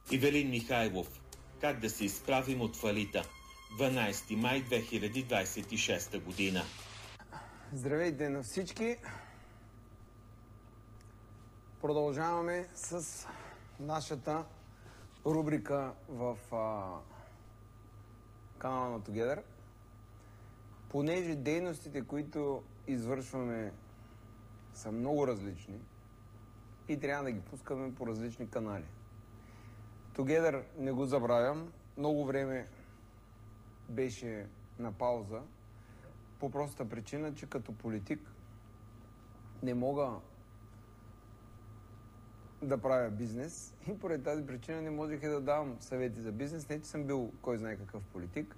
Ивелин Михайлов. Как да се изправим от фалита? 12 май 2026 година. Здравейте на всички! Продължаваме с нашата рубрика в канала на Together. Понеже дейностите, които извършваме, са много различни и трябва да ги пускаме по различни канали. Together не го забравям. Много време беше на пауза по простата причина, че като политик не мога да правя бизнес и поради тази причина не можех и да давам съвети за бизнес. Не, че съм бил кой знае какъв политик,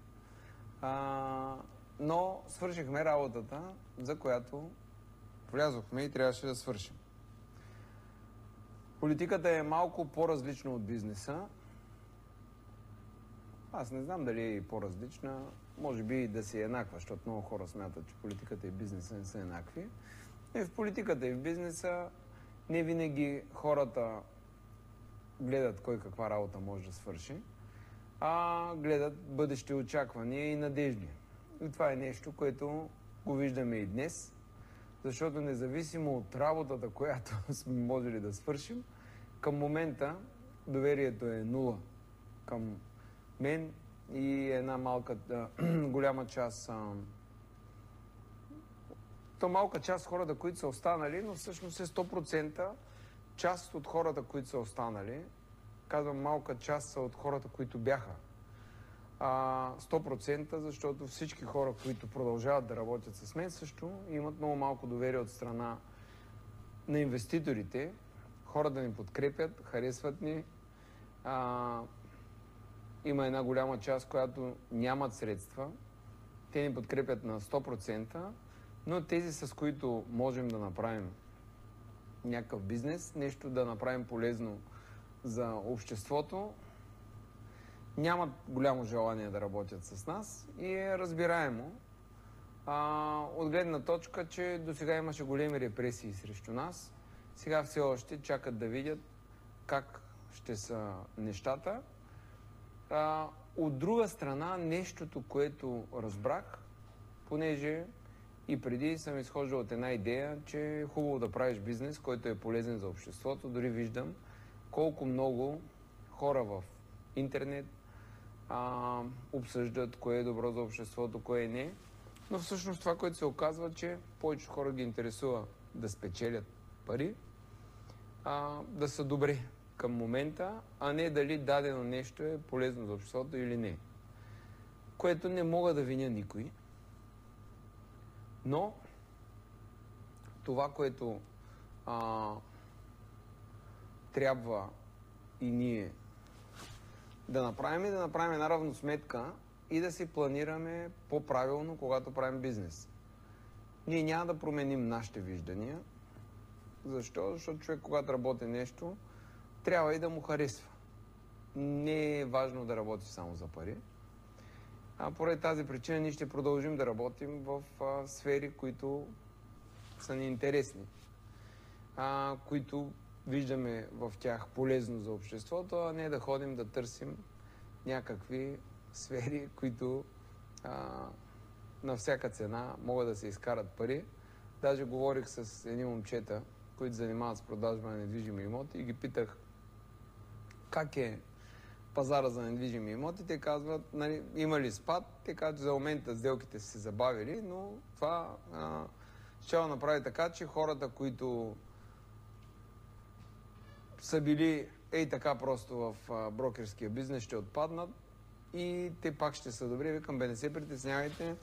но свършихме работата, за която влязохме и трябваше да свършим. Политиката е малко по-различна от бизнеса. Аз не знам дали е по-различна. Може би да си е еднаква, защото много хора смятат, че политиката и бизнеса не са еднакви. И в политиката и в бизнеса не винаги хората гледат кой каква работа може да свърши, а гледат бъдещи очаквания и надежди. И това е нещо, което го виждаме и днес, защото независимо от работата, която сме можели да свършим, към момента доверието е нула към мен и една голяма част, малка част хората, които са останали, но всъщност е 100% част от хората, които са останали. Казвам малка част са от хората, които бяха. 100%, защото всички хора, които продължават да работят с мен, също имат много малко доверие от страна на инвеститорите. Хора да ни подкрепят, харесват ни. Има една голяма част, която нямат средства. Те ни подкрепят на 100%, но тези, с които можем да направим някакъв бизнес, нещо да направим полезно за обществото, нямат голямо желание да работят с нас и е разбираемо. От гледна точка, че до сега имаше големи репресии срещу нас. Сега все още чакат да видят как ще са нещата. От друга страна, нещото, което разбрах, понеже и преди съм изхождал от една идея, че е хубаво да правиш бизнес, който е полезен за обществото. Дори виждам колко много хора в интернет обсъждат кое е добро за обществото, кое не. Но всъщност това, което се оказва, че повече хора ги интересува да спечелят пари, да са добри към момента, а не дали дадено нещо е полезно за обществото или не. Което не мога да виня никой. Но това, което трябва и ние да направим, е да направим една равносметка и да си планираме по-правилно, когато правим бизнес. Ние няма да променим нашите виждания. Защо? Защото човек, когато работи нещо, трябва и да му харесва. Не е важно да работи само за пари. Поради тази причина ние ще продължим да работим в сфери, които са ни интересни, които виждаме в тях полезно за обществото, а не да ходим да търсим някакви сфери, които на всяка цена могат да се изкарат пари. Даже говорих с едни момчета, които занимават с продажба на недвижими имоти и ги питах как е пазара за недвижими имоти. Те казват, нали, има ли спад? Те казват, за момента сделките са се забавили, но това ще направи така, че хората, които са били така просто в брокерския бизнес, ще отпаднат и те пак ще са добри. Викам, не се притеснявайте.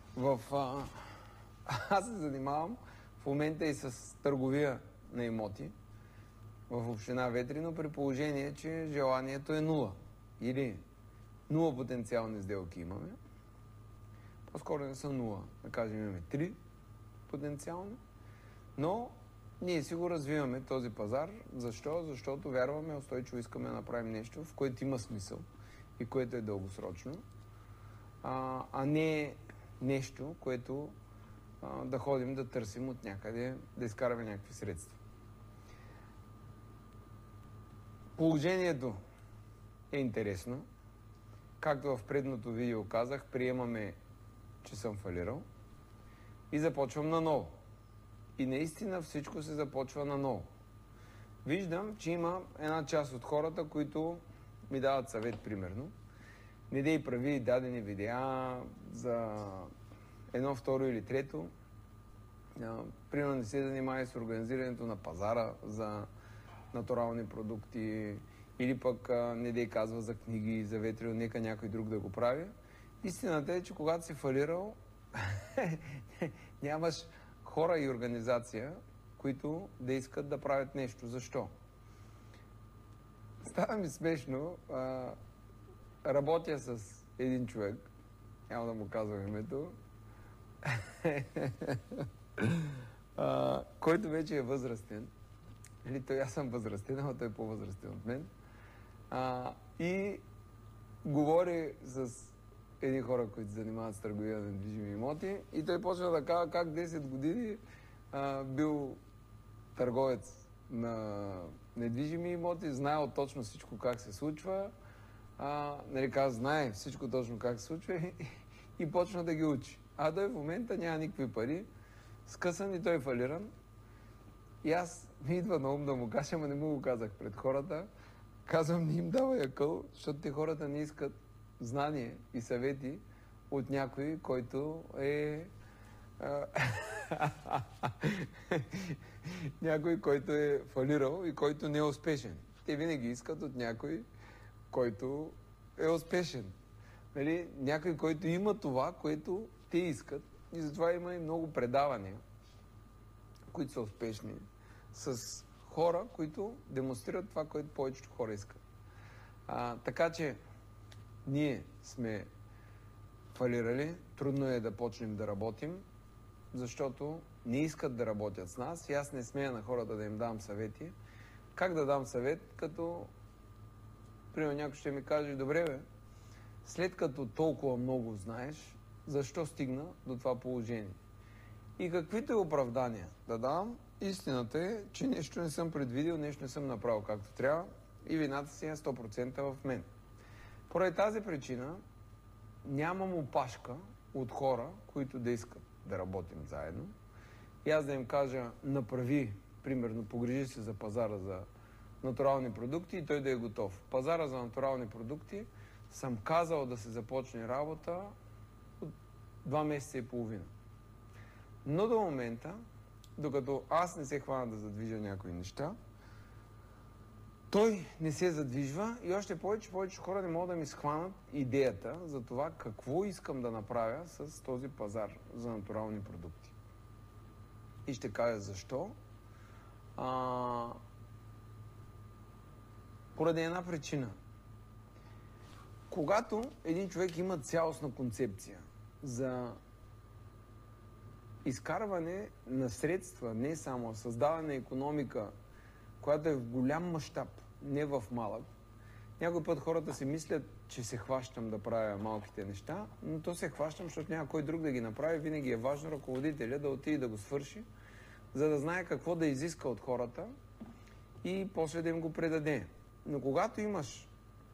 Аз се занимавам в момента и с търговия на имоти в община Ветрино, при положение, че желанието е нула. Или нула потенциални сделки имаме. По-скоро не са нула. Да кажем, имаме 3 потенциални. Но ние си го развиваме този пазар. Защо? Защото вярваме, устойчиво искаме да направим нещо, в което има смисъл и което е дългосрочно, а не нещо, което да ходим да търсим от някъде, да изкараме някакви средства. Положението е интересно. Както в предното видео казах, приемаме, че съм фалирал и започвам наново. И наистина всичко се започва наново. Виждам, че има една част от хората, които ми дават съвет, примерно. Не дей прави дадени видеа за едно, второ или трето. Примерно не се занимава с организирането на пазара за натурални продукти или пък не дей казва за книги, за ветрио, нека някой друг да го прави. Истината е, че когато си фалирал, нямаш хора и организация, които да искат да правят нещо. Защо? Става ми смешно. Работя с един човек, няма да му казвам името, който вече е възрастен. Или той аз съм възрастен, но той е по-възрастен от мен. И говори с едни хора, които се занимават с търговия на недвижими имоти. И той почва да казва как 10 години бил търговец на недвижими имоти, знаел точно всичко как се случва. Нали казва, знае всичко точно как се случва и почна да ги учи. А той в момента няма никакви пари, скъсан и той е фалиран. И аз ми идва на ум да му кажа, ама не му го казах пред хората. Казвам, не им давай акъл, защото те хората не искат знание и съвети от някой, който е... някой, който е фалирал и който не е успешен. Те винаги искат от някой, който е успешен. Нали? Някой, който има това, което те искат. И затова има и много предавания, които са успешни, с хора, които демонстрират това, което повечето хора искат. Така че ние сме фалирали, трудно е да почнем да работим, защото не искат да работят с нас и аз не смея на хората да им дам съвети. Как да дам съвет, като примерно някой ще ми каже, добре бе, след като толкова много знаеш, защо стигна до това положение? И каквито е оправдания да дам, истината е, че нещо не съм предвидил, нещо не съм направил както трябва и вината си е 100% в мен. Поради тази причина нямам опашка от хора, които да искат да работим заедно. И аз да им кажа, направи, примерно, погрижи се за пазара за натурални продукти и той да е готов. Пазара за натурални продукти съм казал да се започне работа от 2 месеца и половина. Но до момента, докато аз не се хвана да задвижа някои неща, той не се задвижва и още повече хора не могат да ми схванат идеята за това какво искам да направя с този пазар за натурални продукти. И ще кажа защо. Поради една причина. Когато един човек има цялостна концепция за изкарване на средства, не само създаване на икономика, която е в голям мащаб, не в малък. Някой път хората си мислят, че се хващам да правя малките неща, но то се хващам, защото няма кой друг да ги направи. Винаги е важно ръководителя да отиде да го свърши, за да знае какво да изиска от хората и после да им го предаде. Но когато имаш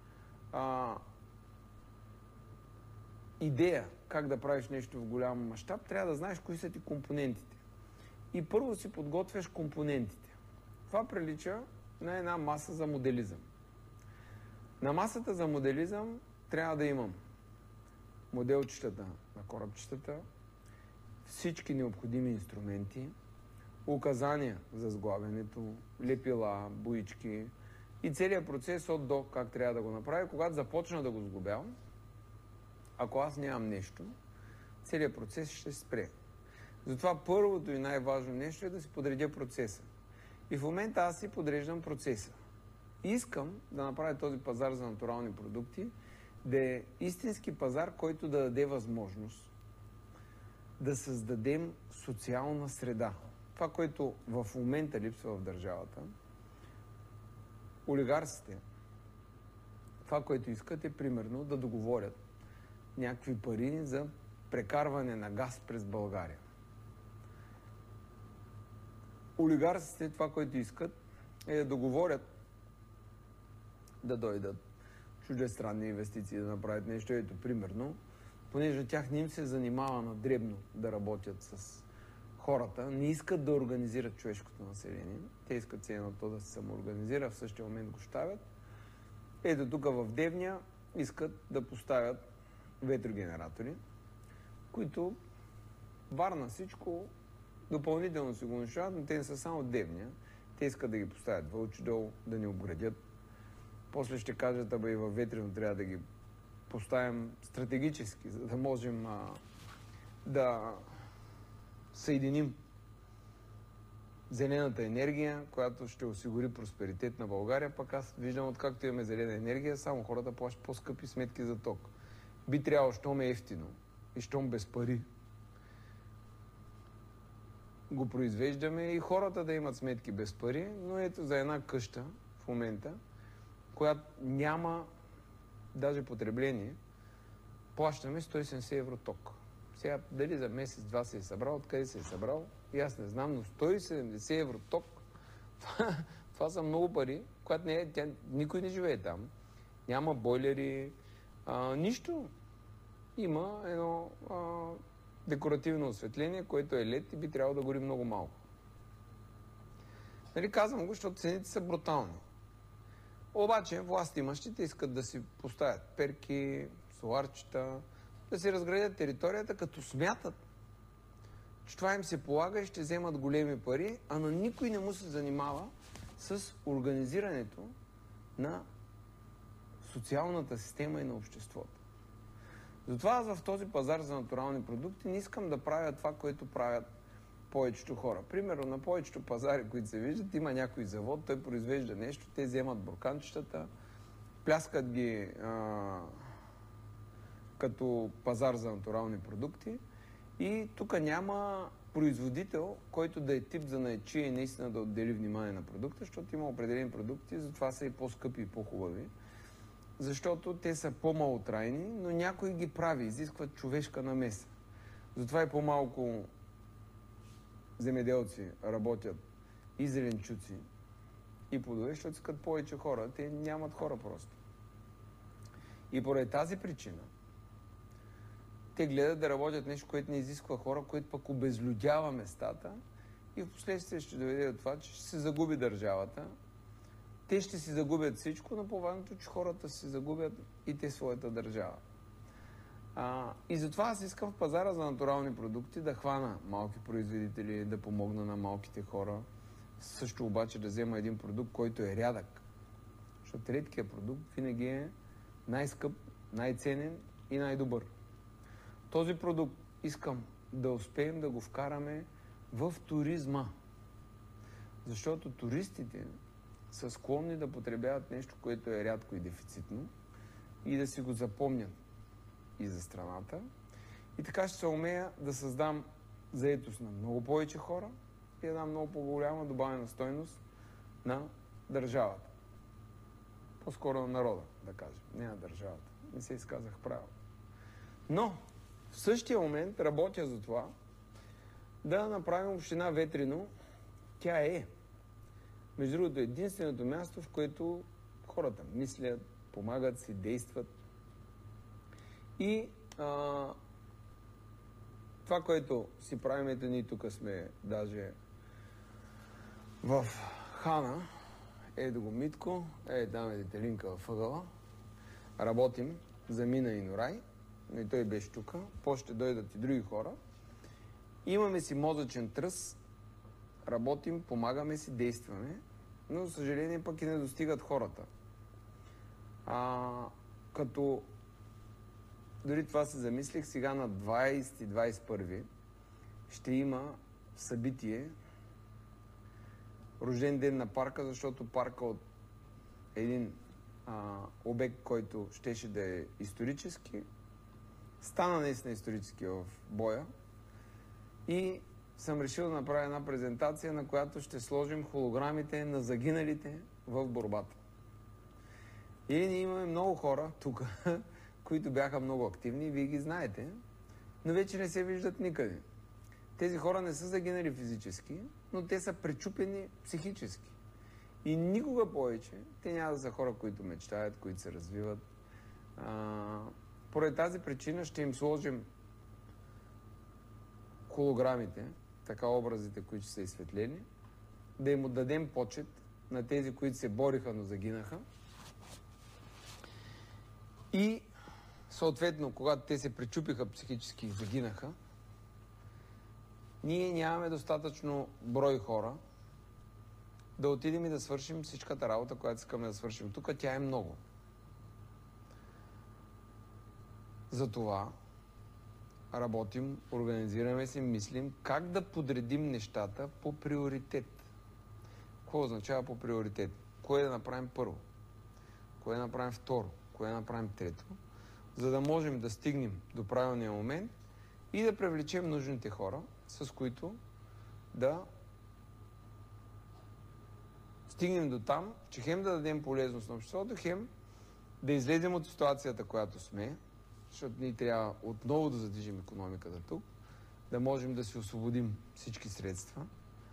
идея как да правиш нещо в голям мащаб, трябва да знаеш кои са ти компонентите. И първо си подготвяш компонентите. Това прилича на една маса за моделизъм. На масата за моделизъм трябва да имам моделчетата на корабчетата, всички необходими инструменти, указания за сглабянето, лепила, боички и целият процес от до как трябва да го направя. Когато започна да го сглобявам, ако аз нямам нещо, целият процес ще спре. Затова първото и най-важно нещо е да си подредя процеса. И в момента аз си подреждам процеса. Искам да направя този пазар за натурални продукти да е истински пазар, който да даде възможност да създадем социална среда. Това, което в момента липсва в държавата, олигарсите, това, което искат е примерно да договорят някакви пари за прекарване на газ през България. Олигарсите това, което искат е да договорят да дойдат чуждестранни инвестиции да направят нещо. Ето, примерно, понеже тях не им се занимава на дребно да работят с хората, не искат да организират човешкото население. Те искат ценото да се самоорганизира, в същия момент го ставят. Ето тук в Девня искат да поставят ветрогенератори, които Варна всичко допълнително си го нещават, но те не са само Девня. Те искат да ги поставят Вълчи дол, да ни обградят. После ще кажат, и във Ветрино трябва да ги поставим стратегически, за да можем да съединим зелената енергия, която ще осигури просперитет на България. Пък аз виждам, откакто имаме зелена енергия, само хората плащат по-скъпи сметки за ток. Би трябвало, щом е ефтино и щом без пари го произвеждаме и хората да имат сметки без пари, но ето за една къща в момента, която няма даже потребление, плащаме 170 евро ток. Сега дали за месец-два се е събрал, откъде се е събрал, и аз не знам, но 170 евро ток, това са много пари, когато никой не живее там. Няма бойлери, нищо. Има едно декоративно осветление, което е LED и би трябвало да гори много малко. Нали, казвам го, защото цените са брутални. Обаче властимащите искат да си поставят перки, соларчета, да си разградят територията, като смятат, че това им се полага и ще вземат големи пари, а на никой не му се занимава с организирането на социалната система и на обществото. Затова аз в този пазар за натурални продукти не искам да правя това, което правят повечето хора. Примерно на повечето пазари, които се виждат, има някой завод, той произвежда нещо, те вземат бурканчетата, пляскат ги като пазар за натурални продукти и тук няма производител, който да е тип за наечие и наистина да отдели внимание на продукта, защото има определени продукти, затова са и по-скъпи и по-хубави, защото те са по-малотрайни, но някой ги прави, изискват човешка намеса. Затова и по-малко земеделци работят и зеленчуци, и плодове, защото искат повече хора. Те нямат хора просто. И поради тази причина те гледат да работят нещо, което не изисква хора, което пък обезлюдява местата и в последствие ще доведе до това, че ще се загуби държавата. Те ще си загубят всичко, но по-важното, че хората си загубят и те своята държава. И затова аз искам в пазара за натурални продукти да хвана малки производители, да помогна на малките хора. Също обаче да взема един продукт, който е рядък. Защото редкият продукт винаги е най-скъп, най-ценен и най-добър. Този продукт искам да успеем да го вкараме в туризма. Защото туристите са склонни да потребяват нещо, което е рядко и дефицитно и да си го запомнят и за страната. И така ще се умея да създам заетост на много повече хора и една много по-голяма добавена стойност на държавата. По-скоро на народа, да кажем, не на държавата. Не се изказах правилно. Но в същия момент работя за това да направим община Ветрино. Тя е, между другото, единственото място, в което хората мислят, помагат си, действат. И това, което си правим, ето ние тук сме даже в Хана, ето го Митко, там е Детелинка в ъгъла. Работим за Мина и Норай, но и той беше тук. После ще дойдат и други хора. Имаме си мозъчен тръс, работим, помагаме си, действаме, но, за съжаление, пък и не достигат хората. Като дори това се замислих, сега на 20-21 ще има събитие, рожден ден на парка, защото парка от един обект, който щеше да е исторически, стана наистина исторически в боя и съм решил да направя една презентация, на която ще сложим холограмите на загиналите в борбата. И ние имаме много хора тук, които бяха много активни, вие ги знаете, но вече не се виждат никъде. Тези хора не са загинали физически, но те са пречупени психически. И никога повече те няма да са хора, които мечтаят, които се развиват. Поради тази причина ще им сложим холограмите, така образите, които са изсветлени, да им отдадем почет на тези, които се бориха, но загинаха. И съответно, когато те се пречупиха психически и загинаха, ние нямаме достатъчно брой хора да отидем и да свършим всичката работа, която искаме да свършим. Тук тя е много. Затова работим, организираме се, мислим как да подредим нещата по приоритет. Какво означава по приоритет? Кое да направим първо? Кое да направим второ? Кое да направим трето? За да можем да стигнем до правилния момент и да привлечем нужните хора, с които да стигнем до там, че хем да дадем полезност на обществото, хем да излезем от ситуацията, която сме, защото ние трябва отново да задвижим икономиката тук, да можем да се освободим всички средства,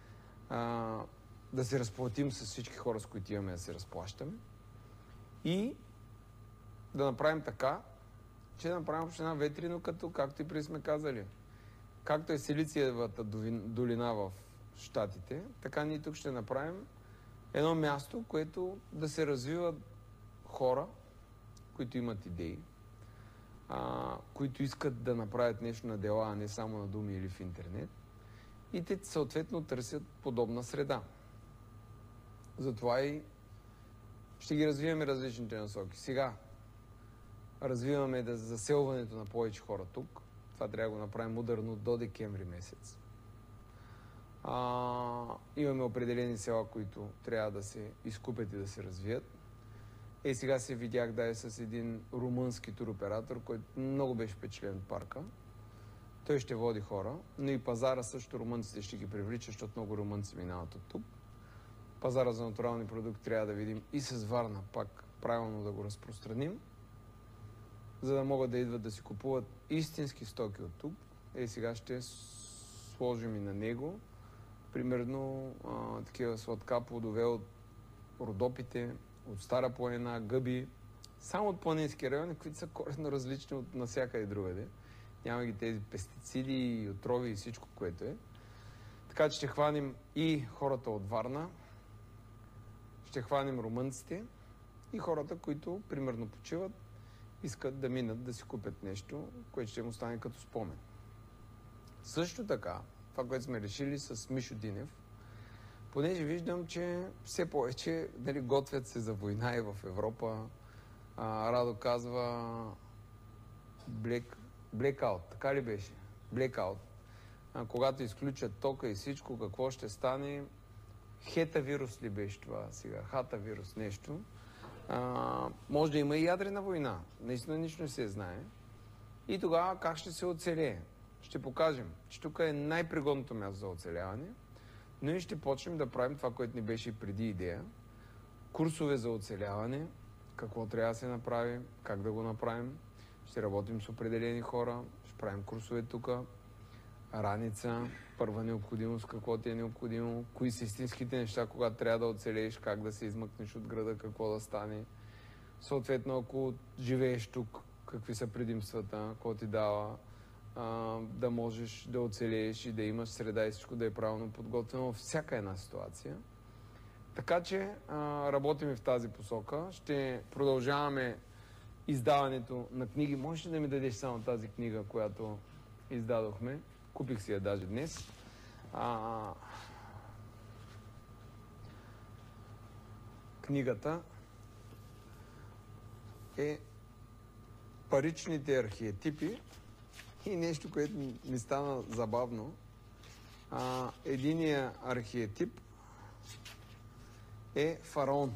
да се разплатим с всички хора, с които имаме да се разплащаме и да направим така, че да направим община Ветрино, както и преди сме казали. Както е Силициевата долина в Щатите, така ние тук ще направим едно място, което да се развиват хора, които имат идеи, които искат да направят нещо на дела, а не само на думи или в интернет. И те съответно търсят подобна среда. Затова и ще ги развиваме различните насоки. Сега развиваме заселването на повече хора тук. Това трябва да го направим ударно до декември месец. Имаме определени села, които трябва да се изкупят и да се развият. Сега се видях с един румънски туроператор, който много беше впечатлен от парка. Той ще води хора, но и пазара също румънците ще ги привлича, защото много румънци минават от тук. Пазара за натурални продукти трябва да видим и с Варна пак правилно да го разпространим, за да могат да идват да си купуват истински стоки от тук. Сега ще сложим и на него примерно такива сладка плодове от Родопите, от Стара планина, Гъби, само от планински райони, които са коренно различни от навсякъде другаде. Няма ги тези пестициди и отрови и всичко, което е. Така че ще хванем и хората от Варна, ще хванем румънците и хората, които примерно почиват, искат да минат да си купят нещо, което ще им остане като спомен. Също така, това, което сме решили с Мишо Динев, понеже виждам, че все повече готвят се за война и в Европа. Радо казва блекаут, така ли беше? Блекаут. Когато изключат тока и всичко, какво ще стане? Хета вирус ли беше това сега? Хата вирус, нещо. Може да има и ядрена война. Наистина нищо не се знае. И тогава как ще се оцелее? Ще покажем, че тук е най-пригодното място за оцеляване, но и ще почнем да правим това, което ни беше и преди идея. Курсове за оцеляване, какво трябва да се направи, как да го направим. Ще работим с определени хора, ще правим курсове тук. Раница, първа необходимост, какво ти е необходимо, кои са истинските неща, когато трябва да оцелееш, как да се измъкнеш от града, какво да стане. Съответно, ако живееш тук, какви са предимствата, какво ти дава, да можеш да оцелееш и да имаш среда и всичко да е правилно подготвено във всяка една ситуация. Така че работим и в тази посока. Ще продължаваме издаването на книги. Можеш ли да ми дадеш само тази книга, която издадохме? Купих си я даже днес. Книгата е Паричните архетипи и нещо, което ми стана забавно. Единият архетип е фараон.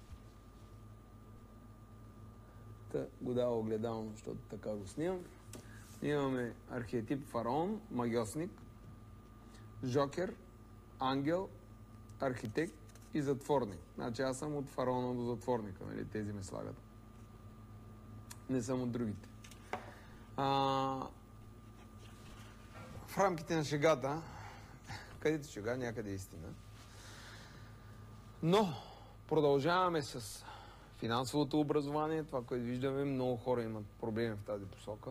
Го дава огледално, защото така го снимам. Имаме архетип фараон, магиосник, жокер, ангел, архитект и затворник. Значи аз съм от фараона до затворника, нали? Тези ме слагат. Не съм от другите. В рамките на шегата, където шега, някъде истина. Но Продължаваме с финансовото образование. Това, което виждаме, много хора имат проблеми в тази посока.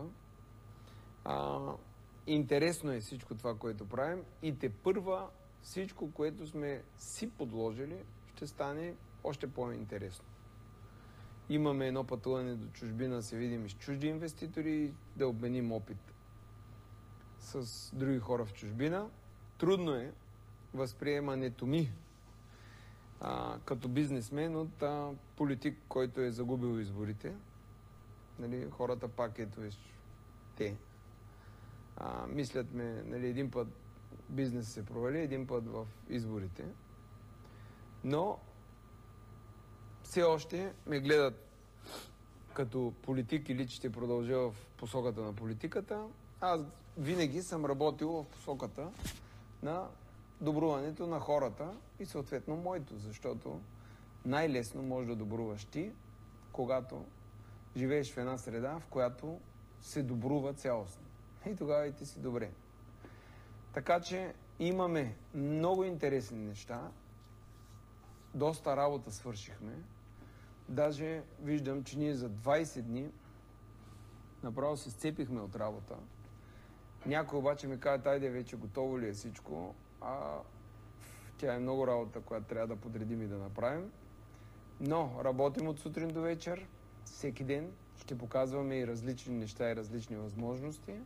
Интересно е всичко това, което правим и тепърва всичко, което сме си подложили, ще стане още по-интересно. Имаме едно пътуване до чужбина, да се видим с чужди инвеститори и да обменим опит с други хора в чужбина. Трудно е възприемането ми като бизнесмен от политик, който е загубил изборите. Нали, хората пак те мислят ме, нали, един път бизнес се провали, един път в изборите. Но все още ме гледат като политик или че ще продължа в посоката на политиката. Аз винаги съм работил в посоката на добруването на хората и съответно моето, защото най-лесно можеш да добруваш ти, когато живееш в една среда, в която се добрува цялостно. И тогава и ти си добре. Така че имаме много интересни неща. Доста работа свършихме. Даже виждам, че ние за 20 дни направо се сцепихме от работа. Някой обаче ми казва, айде вече готово ли е всичко, тя е много работа, която трябва да подредим и да направим. Но работим от сутрин до вечер, всеки ден ще показваме и различни неща и различни възможности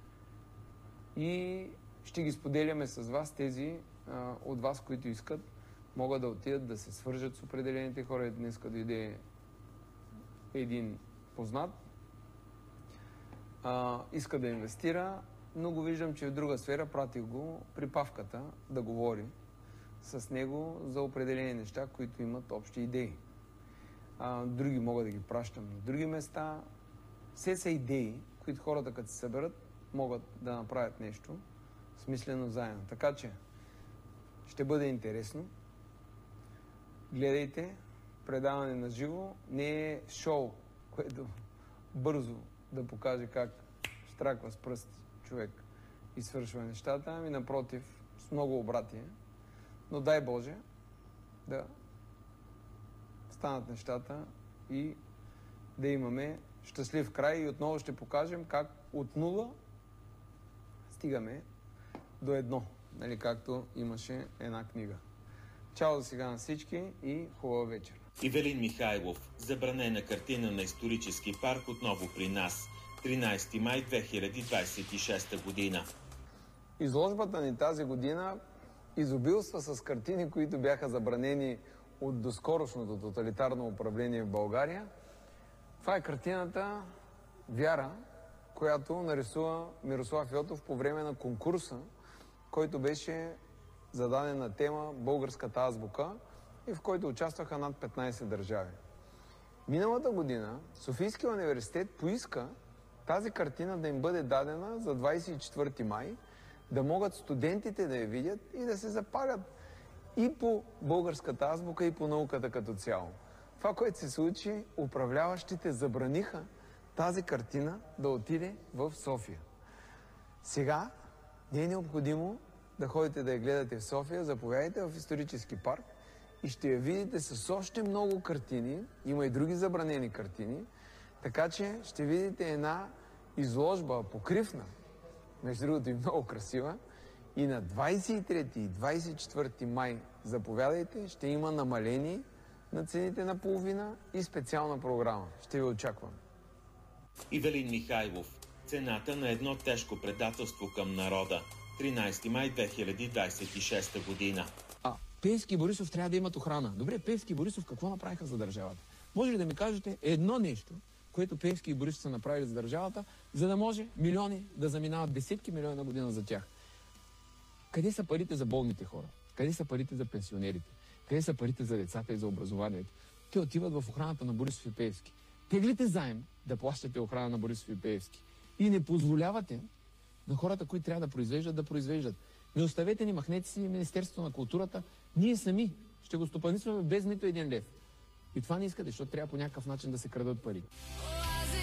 и ще ги споделяме с вас. Тези от вас, които искат, могат да отидат да се свържат с определените хора. Днеска дойде един познат, иска да инвестира, но го виждам, че в друга сфера, пратих го при Павката да говори с него за определени неща, които имат общи идеи. Други могат да ги пращам на други места. Все са идеи, които хората, като се съберат, могат да направят нещо смислено заедно. Така че ще бъде интересно. Гледайте, предаване на живо. Не е шоу, което бързо да покаже как штраква с пръст човек и свършва нещата, ами напротив, с много обратие. Но дай Боже да станат нещата и да имаме щастлив край и отново ще покажем как от нула стигаме до едно, нали, както имаше една книга. Чао за сега на всички и хубава вечер. Ивелин Михайлов, забранена картина на исторически парк отново при нас. 13 май 2026 година. Изложбата ни тази година изобилства с картини, които бяха забранени от доскорошното тоталитарно управление в България. Това е картината Вяра, която нарисува Мирослав Йотов по време на конкурса, който беше зададен на тема Българската азбука и в който участваха над 15 държави. Миналата година Софийския университет поиска тази картина да им бъде дадена за 24 май, да могат студентите да я видят и да се запалят и по българската азбука, и по науката като цяло. Това, което се случи, управляващите забраниха тази картина да отиде в София. Сега не е необходимо да ходите да я гледате в София, заповядайте в исторически парк и ще я видите с още много картини. Има и други забранени картини, така че ще видите една изложба покривна, между другото и много красива, и на 23 и 24 май заповядайте, ще има намаление на цените на половина и специална програма. Ще ви очаквам. Ивелин Михайлов. Цената на едно тежко предателство към народа. 13 май 2026 година. Пеевски и Борисов трябва да имат охрана. Добре, Пеевски и Борисов какво направиха за държавата? Може ли да ми кажете едно нещо, което Пеевски и Борисов са направили за държавата, за да може милиони да заминават, десетки милиони на година за тях? Къде са парите за болните хора? Къде са парите за пенсионерите? Къде са парите за децата и за образованието? Те отиват в охраната на Борисов и Пеевски. Теглите заем да плащате охрана на Борисов и Пеевски. И не позволявате на хората, които трябва да произвеждат. Не оставете ни, махнете си Министерството на културата. Ние сами ще го стопанисваме без нито един лев. И това не искате, защото трябва по някакъв начин да се крадат пари.